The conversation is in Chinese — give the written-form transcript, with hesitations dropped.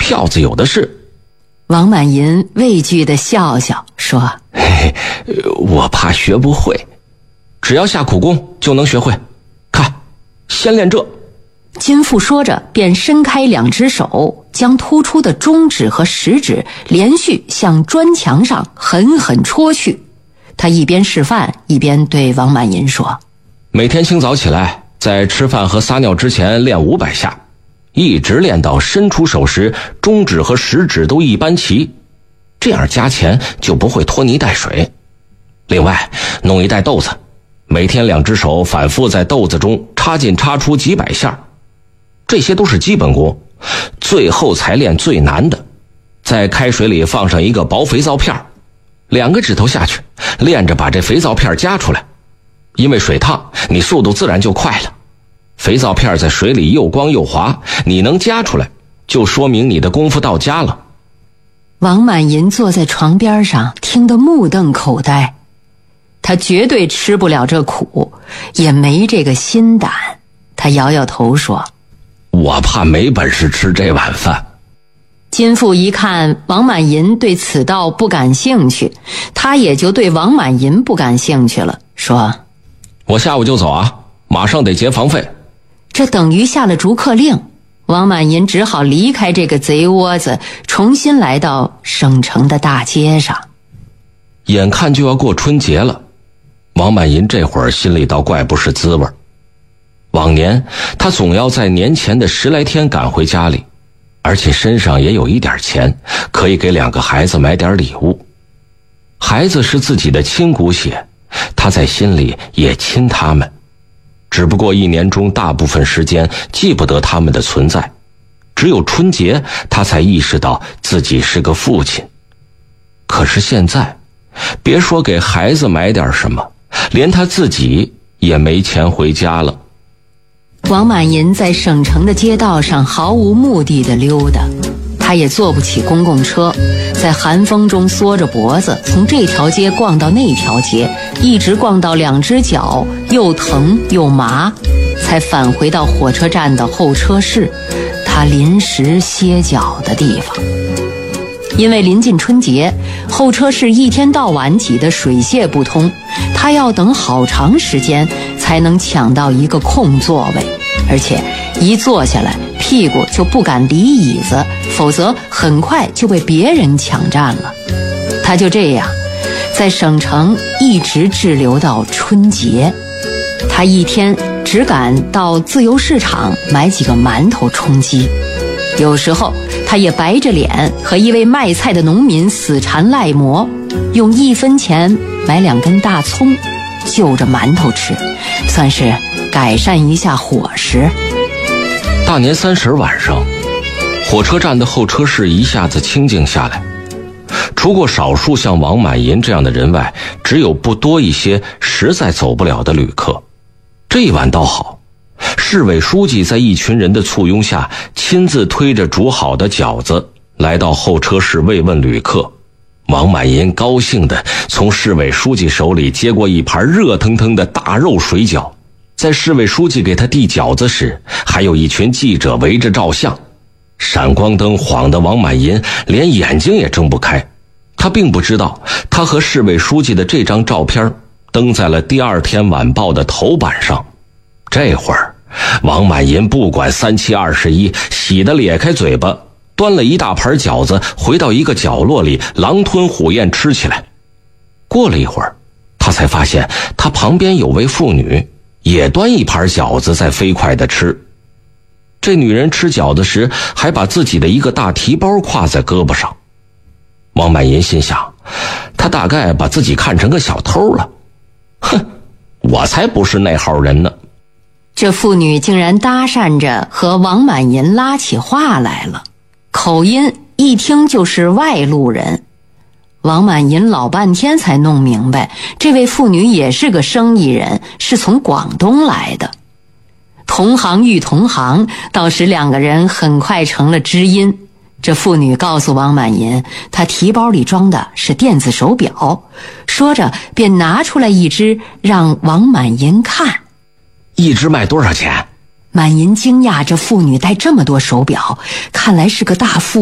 票子有的是。 王满银畏惧地笑笑说： 嘿，我怕学不会，只要下苦功就能学会。看，先练这。 金父说着便伸开2只手，将突出的中指和食指连续向砖墙上狠狠戳去。他一边示范一边对王满银说： 每天清早起来，在吃饭和撒尿之前练500下，一直练到伸出手时中指和食指都一般齐，这样加钱就不会拖泥带水。另外弄一袋豆子，每天2只手反复在豆子中插进插出几百下，这些都是基本功，最后才练最难的。在开水里放上一个薄肥皂片，2个指头下去，练着把这肥皂片夹出来。因为水烫，你速度自然就快了。肥皂片在水里又光又滑，你能夹出来，就说明你的功夫到家了。 王满银坐在床边上，听得目瞪口呆。他绝对吃不了这苦，也没这个心胆。他摇摇头说： 我怕没本事吃这碗饭。 金父一看王满银对此道不感兴趣，他也就对王满银不感兴趣了，说： 我下午就走啊，马上得结房费。 这等于下了逐客令。王满银只好离开这个贼窝子，重新来到省城的大街上。 眼看就要过春节了，王满银这会儿心里倒怪不是滋味。往年他总要在年前的10来天赶回家里，而且身上也有一点钱，可以给2个孩子买点礼物。孩子是自己的亲骨血，他在心里也亲他们，只不过1年中大部分时间记不得他们的存在，只有春节他才意识到自己是个父亲。可是现在，别说给孩子买点什么，连他自己也没钱回家了。 王满银在省城的街道上毫无目的地溜达，他也坐不起公共车，在寒风中缩着脖子，从这条街逛到那条街，一直逛到2只脚又疼又麻，才返回到火车站的候车室，他临时歇脚的地方。因为临近春节，候车室一天到晚挤得水泄不通，他要等好长时间才能抢到一个空座位，而且一坐下来屁股就不敢离椅子，否则很快就被别人抢占了。他就这样在省城一直滞留到春节。他一天只敢到自由市场买几个馒头充饥，有时候他也白着脸和一位卖菜的农民死缠赖磨，用1分钱买2根大葱，就着馒头吃，算是改善一下伙食。 大年30晚上，火车站的候车室一下子清静下来，除过少数像王满银这样的人外，只有不多一些实在走不了的旅客。这一晚倒好，市委书记在一群人的簇拥下，亲自推着煮好的饺子来到候车室慰问旅客。王满银高兴地从市委书记手里接过一盘热腾腾的大肉水饺，在市委书记给他递饺子时，还有一群记者围着照相。闪光灯晃得王满银连眼睛也睁不开，他并不知道他和市委书记的这张照片登在了第2天晚报的头版上。这会儿王满银不管3七21，喜得咧开嘴巴，端了一大盘饺子回到一个角落里狼吞虎咽吃起来。过了一会儿，他才发现他旁边有位妇女也端一盘饺子在飞快地吃。这女人吃饺子时还把自己的一个大提包挎在胳膊上。王满银心想，他大概把自己看成个小偷了。哼，我才不是那号人呢。 这妇女竟然搭讪着和王满银拉起话来了，口音一听就是外路人。王满银老半天才弄明白，这位妇女也是个生意人，是从广东来的。同行遇同行，到时2个人很快成了知音。这妇女告诉王满银，她提包里装的是电子手表，说着便拿出来一只让王满银看。 一只卖多少钱？ 满银惊讶，这妇女戴这么多手表，看来是个大富